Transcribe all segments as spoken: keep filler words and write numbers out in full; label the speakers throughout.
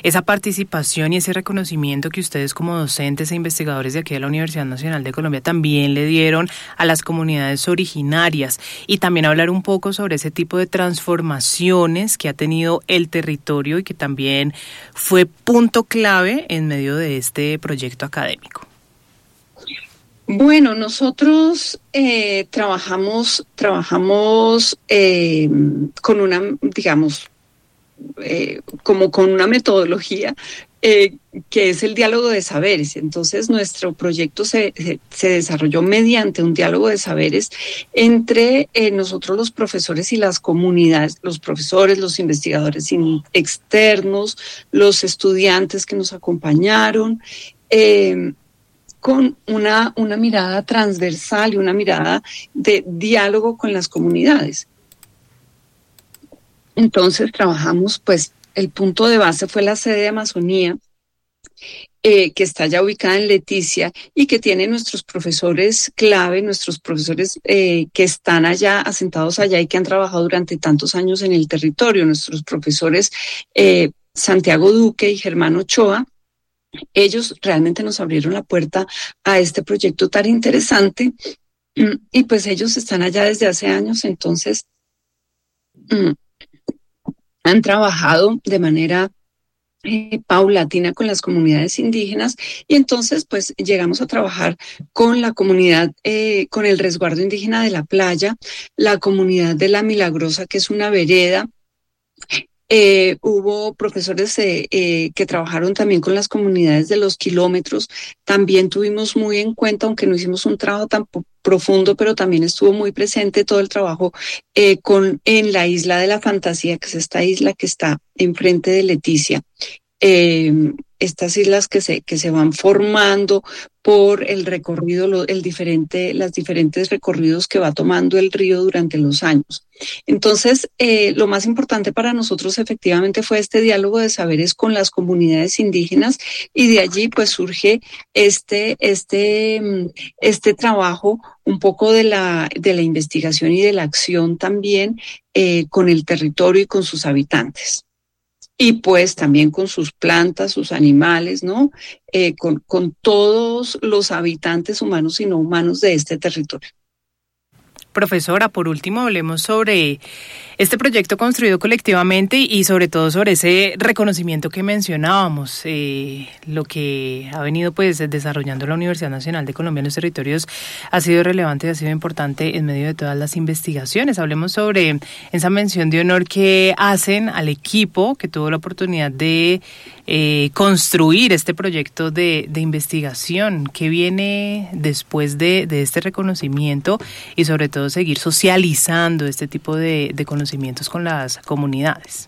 Speaker 1: esa participación y ese reconocimiento que ustedes como docentes e investigadores de aquí de la Universidad Nacional de Colombia también le dieron a las comunidades originarias, y también hablar un poco sobre ese tipo de transformaciones que ha tenido el territorio y que también fue punto clave en medio de este proyecto académico.
Speaker 2: Bueno, nosotros eh, trabajamos, trabajamos eh, con una, digamos, eh, como con una metodología eh, que es el diálogo de saberes. Entonces, nuestro proyecto se, se, se desarrolló mediante un diálogo de saberes entre eh, nosotros los profesores y las comunidades, los profesores, los investigadores externos, los estudiantes que nos acompañaron, eh, con una, una mirada transversal y una mirada de diálogo con las comunidades. Entonces trabajamos, pues, el punto de base fue la sede de Amazonía, eh, que está ya ubicada en Leticia y que tiene nuestros profesores clave, nuestros profesores eh, que están allá, asentados allá y que han trabajado durante tantos años en el territorio, nuestros profesores eh, Santiago Duque y Germán Ochoa. Ellos realmente nos abrieron la puerta a este proyecto tan interesante y pues ellos están allá desde hace años, entonces mm, han trabajado de manera eh, paulatina con las comunidades indígenas y entonces pues llegamos a trabajar con la comunidad, eh, con el resguardo indígena de la playa, la comunidad de La Milagrosa, que es una vereda. Eh, hubo profesores eh, eh, que trabajaron también con las comunidades de los kilómetros. También tuvimos muy en cuenta, aunque no hicimos un trabajo tan profundo, pero también estuvo muy presente todo el trabajo eh, con, en la Isla de la Fantasía, que es esta isla que está enfrente de Leticia. Eh, estas islas que se, que se van formando por el recorrido, lo, el diferente, las diferentes recorridos que va tomando el río durante los años. Entonces, eh, lo más importante para nosotros efectivamente fue este diálogo de saberes con las comunidades indígenas y de allí pues surge este, este, este trabajo un poco de la, de la investigación y de la acción también eh, con el territorio y con sus habitantes. Y pues también con sus plantas, sus animales, ¿no? Eh, con, con todos los habitantes humanos y no humanos de este territorio.
Speaker 1: Profesora, por último hablemos sobre este proyecto construido colectivamente y sobre todo sobre ese reconocimiento que mencionábamos, eh, lo que ha venido pues desarrollando la Universidad Nacional de Colombia en los territorios ha sido relevante y ha sido importante en medio de todas las investigaciones. Hablemos sobre esa mención de honor que hacen al equipo que tuvo la oportunidad de eh, construir este proyecto de, de investigación. ¿Qué viene después de, de este reconocimiento y sobre todo seguir socializando este tipo de, de conocimientos con las comunidades?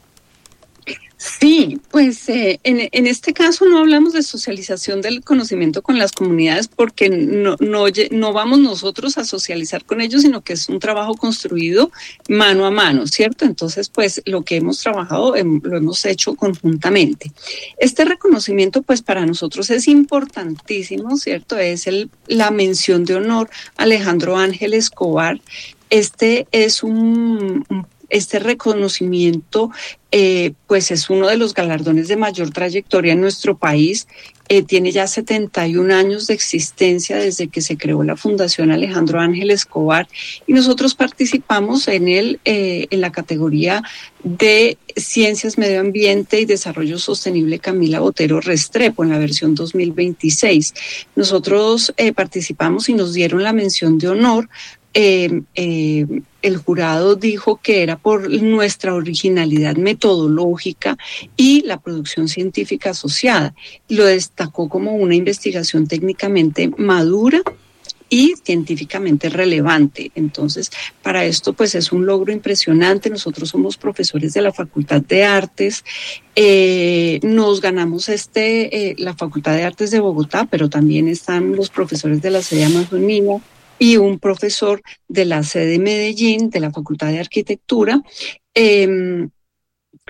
Speaker 2: Sí, pues eh, en, en este caso no hablamos de socialización del conocimiento con las comunidades porque no, no, no vamos nosotros a socializar con ellos, sino que es un trabajo construido mano a mano, ¿cierto? Entonces, pues lo que hemos trabajado eh, lo hemos hecho conjuntamente. Este reconocimiento, pues para nosotros es importantísimo, ¿cierto? Es el, la mención de honor a Alejandro Ángel Escobar. Este es un, un Este reconocimiento, eh, pues es uno de los galardones de mayor trayectoria en nuestro país. Eh, tiene ya setenta y un años de existencia desde que se creó la Fundación Alejandro Ángel Escobar y nosotros participamos en él eh, en la categoría de Ciencias, Medio Ambiente y Desarrollo Sostenible Camila Botero Restrepo en la versión dos mil veintiséis. Nosotros eh, participamos y nos dieron la mención de honor. Eh, eh, el jurado dijo que era por nuestra originalidad metodológica y la producción científica asociada. Lo destacó como una investigación técnicamente madura y científicamente relevante. Entonces, para esto pues es un logro impresionante. Nosotros somos profesores de la Facultad de Artes, eh, nos ganamos este, eh, la Facultad de Artes de Bogotá, pero también están los profesores de la sede Amazonía y un profesor de la sede Medellín, de la Facultad de Arquitectura. Eh,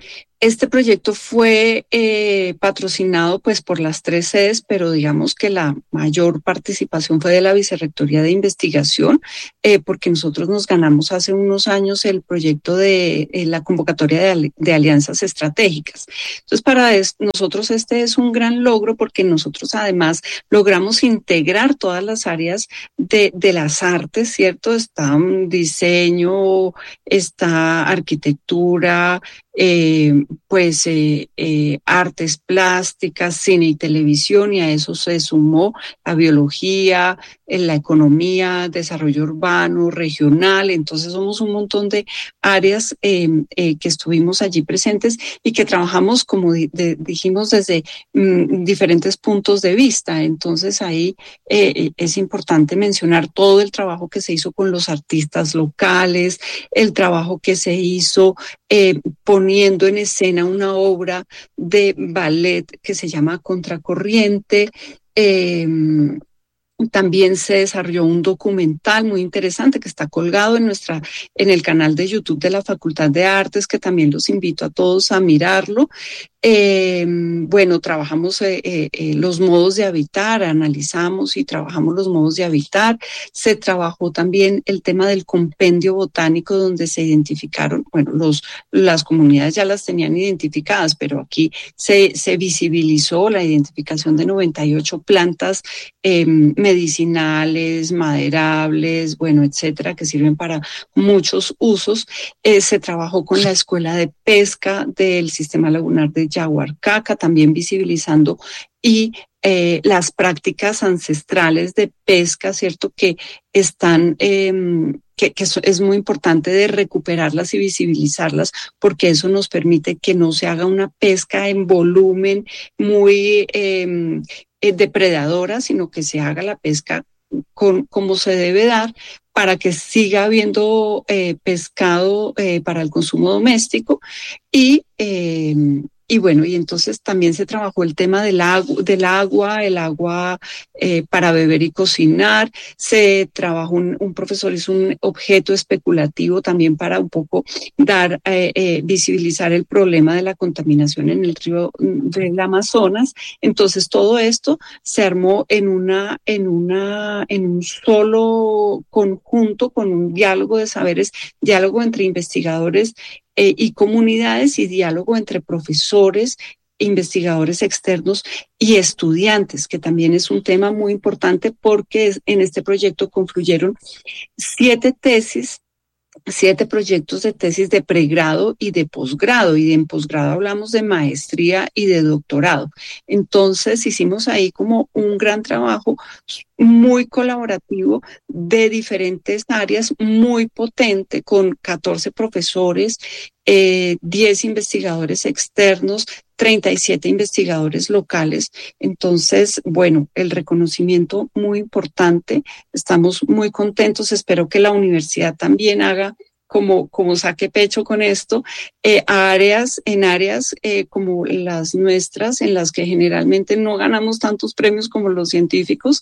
Speaker 2: Este proyecto fue eh, patrocinado pues por las tres sedes, pero digamos que la mayor participación fue de la Vicerrectoría de Investigación, eh, porque nosotros nos ganamos hace unos años el proyecto de eh, la convocatoria de, de alianzas estratégicas. Entonces, para es, nosotros este es un gran logro porque nosotros además logramos integrar todas las áreas de, de las artes, ¿cierto? Está un diseño, está arquitectura, Eh, pues eh, eh, artes plásticas, cine y televisión, y a eso se sumó la biología, eh, la economía, desarrollo urbano, regional. Entonces somos un montón de áreas eh, eh, que estuvimos allí presentes y que trabajamos, como di- de, dijimos, desde mm, diferentes puntos de vista. Entonces ahí eh, es importante mencionar todo el trabajo que se hizo con los artistas locales, el trabajo que se hizo eh, poniendo en escena una obra de ballet que se llama Contracorriente. Eh, También se desarrolló un documental muy interesante que está colgado en nuestra, en el canal de YouTube de la Facultad de Artes, que también los invito a todos a mirarlo. Eh, bueno, trabajamos eh, eh, los modos de habitar, analizamos y trabajamos los modos de habitar. Se trabajó también el tema del compendio botánico, donde se identificaron, bueno, los, las comunidades ya las tenían identificadas, pero aquí se, se visibilizó la identificación de noventa y ocho plantas eh, medicinales, maderables, bueno, etcétera, que sirven para muchos usos. Eh, se trabajó con la Escuela de Pesca del Sistema Lagunar de Yaguarcaca, también visibilizando y eh, las prácticas ancestrales de pesca, ¿cierto? Que están, eh, que, que es muy importante de recuperarlas y visibilizarlas, porque eso nos permite que no se haga una pesca en volumen muy eh, depredadora, sino que se haga la pesca con, como se debe dar, para que siga habiendo eh, pescado eh, para el consumo doméstico. Y, eh, y bueno, y entonces también se trabajó el tema del agua, del agua el agua eh, para beber y cocinar. Se trabajó, un, un profesor hizo un objeto especulativo también para un poco dar, eh, eh, visibilizar el problema de la contaminación en el río del Amazonas. Entonces todo esto se armó en una, en una, en un solo conjunto, con un diálogo de saberes, diálogo entre investigadores eh, y comunidades, y diálogo entre profesores, investigadores externos y estudiantes, que también es un tema muy importante porque en este proyecto confluyeron siete tesis, siete proyectos de tesis de pregrado y de posgrado, y en posgrado hablamos de maestría y de doctorado. Entonces hicimos ahí como un gran trabajo muy colaborativo de diferentes áreas, muy potente, con catorce profesores, eh, diez investigadores externos, treinta y siete investigadores locales. Entonces, bueno, el reconocimiento muy importante. Estamos muy contentos. Espero que la universidad también haga como, como saque pecho con esto, eh, a áreas, en áreas eh, como las nuestras, en las que generalmente no ganamos tantos premios como los científicos,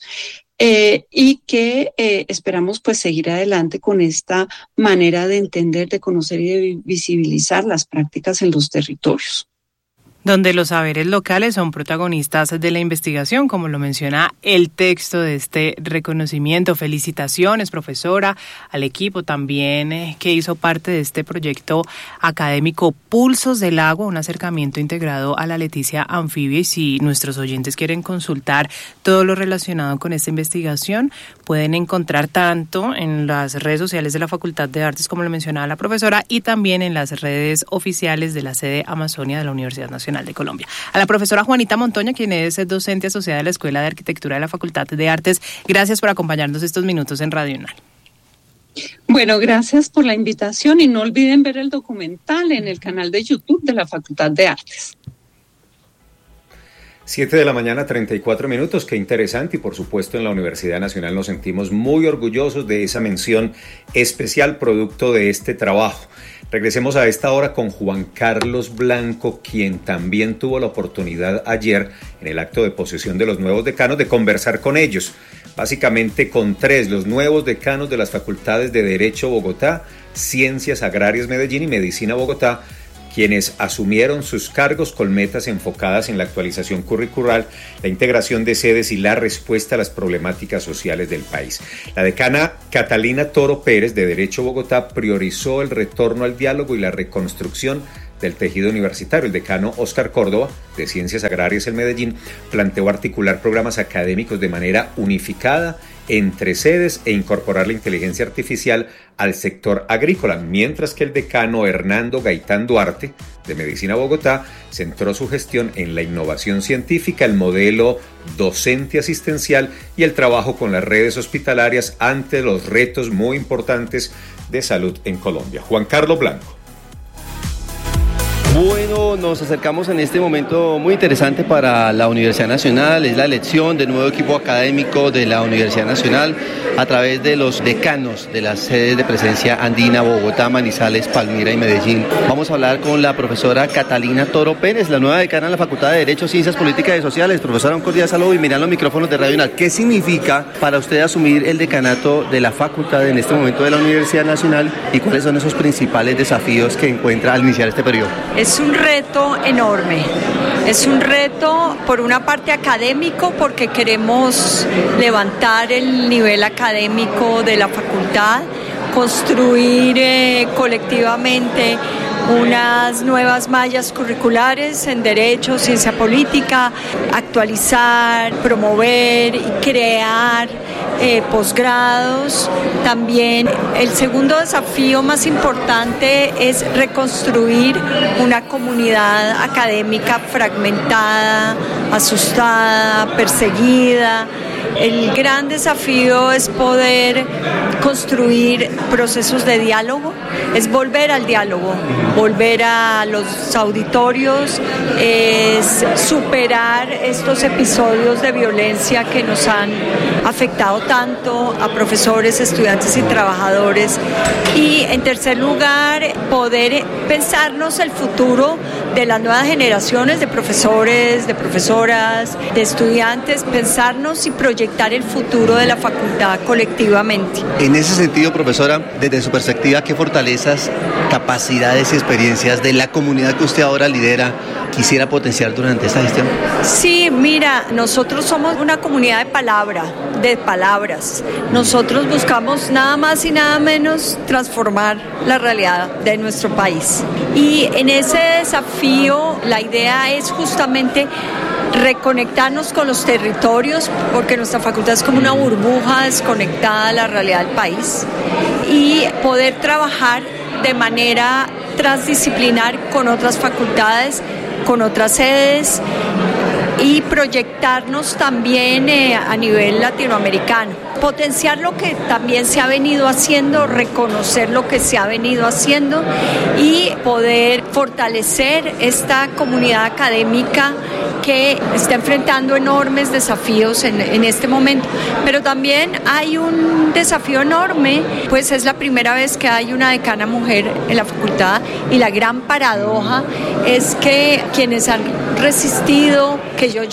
Speaker 2: eh, y que eh, esperamos pues seguir adelante con esta manera de entender, de conocer y de visibilizar las prácticas en los territorios.
Speaker 1: Donde los saberes locales son protagonistas de la investigación, como lo menciona el texto de este reconocimiento. Felicitaciones, profesora, al equipo también eh, que hizo parte de este proyecto académico Pulsos del Agua, un acercamiento integrado a la Leticia Anfibia. Y si nuestros oyentes quieren consultar todo lo relacionado con esta investigación, pueden encontrar tanto en las redes sociales de la Facultad de Artes, como lo mencionaba la profesora, y también en las redes oficiales de la sede Amazonia de la Universidad Nacional de Colombia. A la profesora Juanita Montoña, quien es docente asociada de la Escuela de Arquitectura de la Facultad de Artes, gracias por acompañarnos estos minutos en Radio UNAL.
Speaker 2: Bueno, gracias por la invitación y no olviden ver el documental en el canal de YouTube de la Facultad de Artes.
Speaker 3: Siete de la mañana, treinta y cuatro minutos, qué interesante, y por supuesto en la Universidad Nacional nos sentimos muy orgullosos de esa mención especial producto de este trabajo. Regresemos a esta hora con Juan Carlos Blanco, quien también tuvo la oportunidad ayer, en el acto de posesión de los nuevos decanos, de conversar con ellos, básicamente con tres, los nuevos decanos de las facultades de Derecho Bogotá, Ciencias Agrarias Medellín y Medicina Bogotá, quienes asumieron sus cargos con metas enfocadas en la actualización curricular, la integración de sedes y la respuesta a las problemáticas sociales del país. La decana Catalina Toro Pérez, de Derecho Bogotá, priorizó el retorno al diálogo y la reconstrucción del tejido universitario. El decano Óscar Córdoba, de Ciencias Agrarias en Medellín, planteó articular programas académicos de manera unificada entre sedes e incorporar la inteligencia artificial al sector agrícola, mientras que el decano Hernando Gaitán Duarte, de Medicina Bogotá, centró su gestión en la innovación científica, el modelo docente asistencial y el trabajo con las redes hospitalarias ante los retos muy importantes de salud en Colombia. Juan Carlos Blanco.
Speaker 4: Bueno, nos acercamos en este momento muy interesante para la Universidad Nacional, es la elección del nuevo equipo académico de la Universidad Nacional a través de los decanos de las sedes de presencia andina, Bogotá, Manizales, Palmira y Medellín. Vamos a hablar con la profesora Catalina Toro Pérez, la nueva decana de la Facultad de Derecho, Ciencias Políticas y Sociales. Profesora, un cordial saludo y miran los micrófonos de Radio Unal. ¿Qué significa para usted asumir el decanato de la facultad en este momento de la Universidad Nacional y cuáles son esos principales desafíos que encuentra al iniciar este periodo?
Speaker 5: Es un reto enorme, es un reto por una parte académico porque queremos levantar el nivel académico de la facultad, construir eh, colectivamente unas nuevas mallas curriculares en Derecho, Ciencia Política, actualizar, promover y crear eh, posgrados. También el segundo desafío más importante es reconstruir una comunidad académica fragmentada, asustada, perseguida. El gran desafío es poder construir procesos de diálogo, es volver al diálogo, volver a los auditorios, es superar estos episodios de violencia que nos han afectado tanto a profesores, estudiantes y trabajadores. Y en tercer lugar, poder pensarnos el futuro de las nuevas generaciones de profesores, de profesoras, de estudiantes, pensarnos y proyectar el futuro de la facultad colectivamente.
Speaker 4: En ese sentido, profesora, desde su perspectiva, ¿qué fortalezas, capacidades y experiencias de la comunidad que usted ahora lidera quisiera potenciar durante esta gestión?
Speaker 5: Sí, mira, nosotros somos una comunidad de palabra, de palabras. Nosotros buscamos nada más y nada menos transformar la realidad de nuestro país. Y en ese desafío, la idea es justamente reconectarnos con los territorios, porque nuestra facultad es como una burbuja desconectada de la realidad del país, y poder trabajar de manera transdisciplinar con otras facultades, con otras sedes, y proyectarnos también eh, a nivel latinoamericano. Potenciar lo que también se ha venido haciendo, reconocer lo que se ha venido haciendo y poder fortalecer esta comunidad académica que está enfrentando enormes desafíos en, en este momento. Pero también hay un desafío enorme, pues es la primera vez que hay una decana mujer en la facultad y la gran paradoja es que quienes han resistido, que yo